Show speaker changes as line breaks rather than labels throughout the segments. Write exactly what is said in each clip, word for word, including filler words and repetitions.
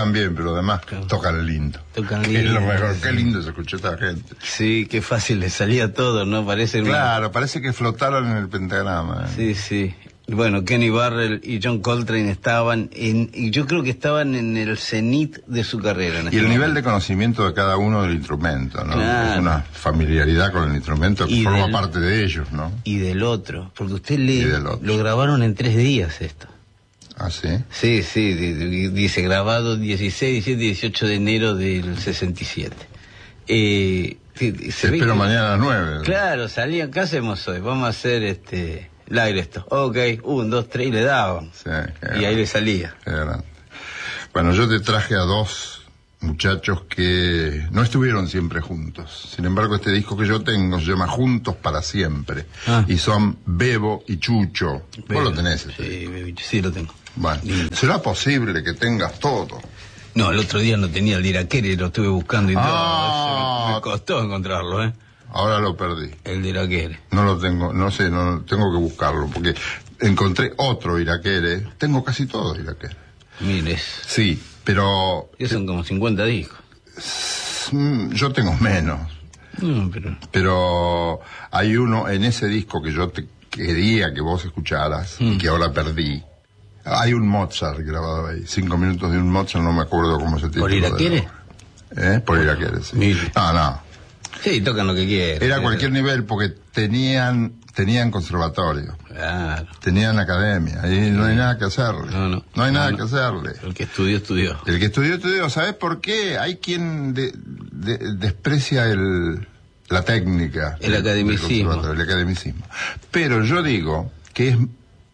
cantan bien, pero además claro. tocan lindo.
Tocan lindo.
Es lo mejor, qué lindo se escuchó esta gente.
Sí, qué fácil les salía todo, ¿no? Parece
Claro,
una...
parece que flotaron en el pentagrama. ¿eh?
Sí, sí. Bueno, Kenny Burrell y John Coltrane estaban en, y yo creo que estaban en el cenit de su carrera. En este
y el
momento.
nivel de conocimiento de cada uno del instrumento, ¿no?
Claro.
Es una familiaridad con el instrumento que
Y
forma
del,
parte de ellos, ¿no?
Y del otro, porque usted le lo grabaron en tres días esto.
¿Ah, sí?
Sí, sí, dice grabado dieciséis, diecisiete, dieciocho de enero del sesenta y siete. Eh,
se se espero que, mañana a las nueve.
Claro, salían, ¿qué hacemos hoy? Vamos a hacer este... el aire esto, ok, un, dos, tres, y le daban.
Sí,
y ahí le salía.
Bueno, yo te traje a dos muchachos que no estuvieron siempre juntos. Sin embargo, este disco que yo tengo se llama Juntos para Siempre. Ah. Y son Bebo y Chucho.
Bebo.
¿Vos lo tenés? Este?
Sí, Bebo, sí, lo tengo.
Bueno, Lindo. ¿Será posible que tengas todo?
No, el otro día no tenía el Diraquere, lo estuve buscando y
ah.
todo. Me costó encontrarlo, ¿eh?
Ahora lo perdí.
El de Iraquere.
No lo tengo, no sé, no tengo que buscarlo, porque encontré otro Iraquere. Tengo casi todo Iraquere.
Miles.
Sí, pero...
Ya son como cincuenta discos.
Yo tengo menos.
No, pero...
Pero hay uno en ese disco que yo te quería que vos escucharas, mm. y que ahora perdí. Hay un Mozart grabado ahí. Cinco minutos de un Mozart, no me acuerdo cómo se titula.
¿Por Iraquere?
¿Eh? Por Iraquere, sí.
Mire.
No, no.
Sí, tocan lo que quieran.
Era a cualquier nivel porque tenían tenían conservatorio.
Claro.
Tenían academia. Y no hay nada que hacerle.
No, no.
No hay
no,
nada
no.
que hacerle.
El que estudió, estudió.
El que estudió, estudió. ¿Sabes por qué? Hay quien de, de, desprecia el, la técnica.
El academicismo.
El academicismo. Pero yo digo que es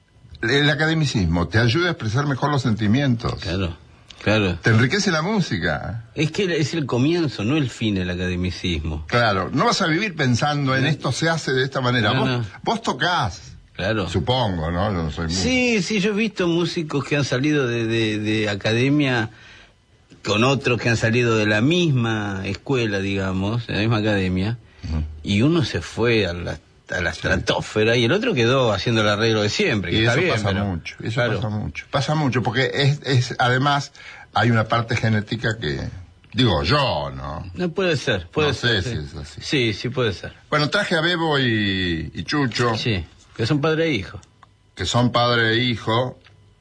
el academicismo te ayuda a expresar mejor los sentimientos.
Claro. Claro.
Te enriquece la música.
Es que es el comienzo, no el fin del academicismo.
Claro, no vas a vivir pensando en esto se hace de esta manera.
No,
vos,
no.
vos tocás.
Claro.
Supongo, ¿no? Yo no soy músico.
Sí, sí, yo he visto músicos que han salido de, de, de academia con otros que han salido de la misma escuela, digamos, de la misma academia, uh-huh. y uno se fue a la a la estratosfera sí. y el otro quedó haciendo el arreglo de siempre.
Y
que
eso
está bien,
pasa
pero...
mucho, eso
claro.
pasa mucho. Pasa mucho, porque es, es, además, hay una parte genética que, digo yo, ¿no?
No puede ser, puede
no
ser.
sé
sí.
si es así.
Sí, sí puede ser.
Bueno, traje a Bebo y, y Chucho.
Sí, que son padre e hijo.
Que son padre e hijo.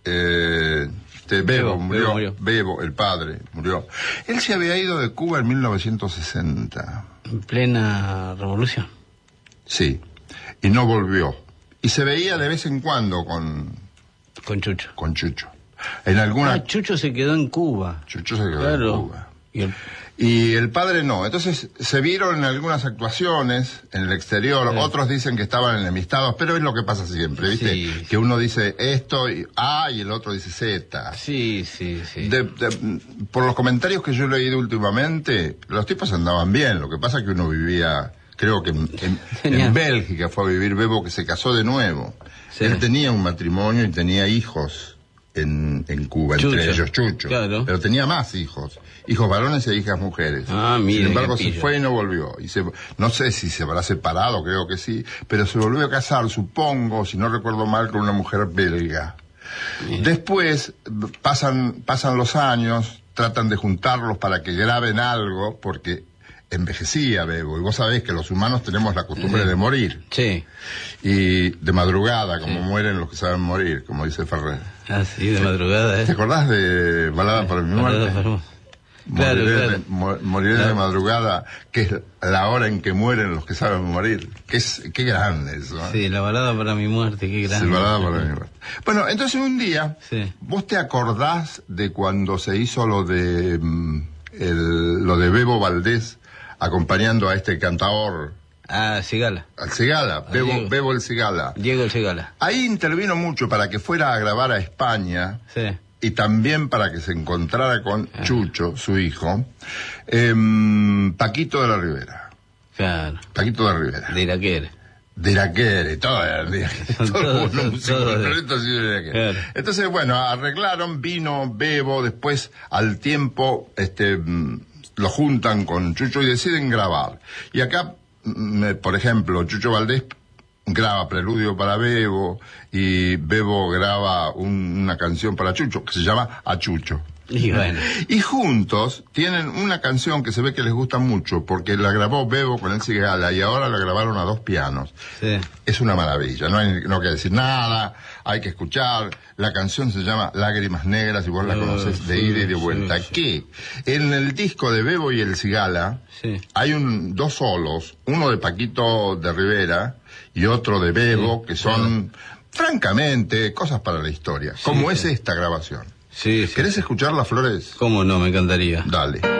Eh, este, Bebo,
Bebo,
murió,
Bebo murió.
Bebo, el padre, murió. Él se había ido de Cuba en mil novecientos sesenta.
En plena revolución.
Sí. Y no volvió. Y se veía de vez en cuando con...
Con Chucho.
Con Chucho. En alguna...
Ah, Chucho se quedó en Cuba.
Chucho se quedó
claro.
en Cuba.
Y el...
y el padre no. Entonces se vieron en algunas actuaciones en el exterior. Sí. Otros dicen que estaban enemistados, pero es lo que pasa siempre, ¿viste? Sí. Que uno dice esto y A y el otro dice Z.
Sí, sí, sí.
De, de, por los comentarios que yo he leído últimamente, los tipos andaban bien. Lo que pasa es que uno vivía... Creo que en, en, en Bélgica fue a vivir Bebo, que se casó de nuevo. Sí. Él tenía un matrimonio y tenía hijos en, en Cuba, Chucho. Entre ellos Chucho.
Claro.
Pero tenía más hijos. Hijos varones e hijas mujeres.
Ah, mire,
sin embargo, se fue y no volvió. Y se, no sé si se habrá separado, creo que sí. Pero se volvió a casar, supongo, si no recuerdo mal, con una mujer belga. Mira. Después pasan, pasan los años, tratan de juntarlos para que graben algo, porque... envejecía Bebo, y vos sabés que los humanos tenemos la costumbre sí. de morir.
Sí.
Y de madrugada, como
sí.
mueren los que saben morir, como dice Ferrer.
Ah, sí, de madrugada, ¿eh?
¿Te acordás de Balada para mi muerte?
Para... Claro,
moriré
claro.
De, mo, moriré claro. de madrugada, que es la hora en que mueren los que saben morir. Que es, qué grande eso, ¿eh?
Sí, la balada para mi muerte, qué grande.
Sí, balada para mi muerte. Bueno, entonces un día,
sí.
¿vos te acordás de cuando se hizo lo de, el, lo de Bebo Valdés, acompañando a este cantador?
Ah, Cigala.
Al Cigala, Bebo, Bebo el Cigala.
Diego el Cigala.
Ahí intervino mucho para que fuera a grabar a España.
Sí.
Y también para que se encontrara con ah. Chucho, su hijo, eh, Paquito de la Rivera.
Claro.
Paquito de la Rivera.
De Iraquere.
De Iraquere, todo el día. Todo
claro.
Entonces, bueno, arreglaron, vino Bebo, después al tiempo, este... lo juntan con Chucho y deciden grabar. Y acá, por ejemplo, Chucho Valdés graba Preludio para Bebo y Bebo graba un, una canción para Chucho que se llama A Chucho.
Y bueno.
Y juntos tienen una canción que se ve que les gusta mucho, porque la grabó Bebo con el Cigala y ahora la grabaron a dos pianos.
Sí.
Es una maravilla, no hay, no hay que decir nada, hay que escuchar. La canción se llama Lágrimas Negras y vos la conoces de
sí,
ida y de vuelta.
sí, sí.
Que en el disco de Bebo y el Cigala
Sí.
hay un, dos solos, uno de Paquito de Rivera y otro de Bebo,
Sí,
que son,
sí.
francamente, cosas para la historia,
Sí,
como
sí.
es esta grabación.
Sí, sí.
¿Querés escucharla, Flores?
¿Cómo no? Me encantaría.
Dale.